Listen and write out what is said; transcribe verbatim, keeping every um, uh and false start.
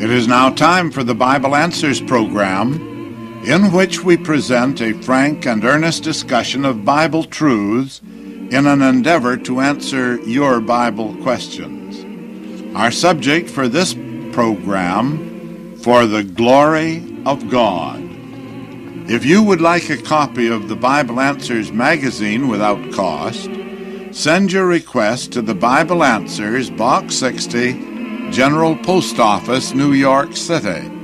It is now time for the Bible Answers program, in which we present a frank and earnest discussion of Bible truths in an endeavor to answer your Bible questions. Our subject for this program, For the Glory of God. If you would like a copy of the Bible Answers magazine without cost, send your request to the Bible Answers, Box sixty, General Post Office, New York City.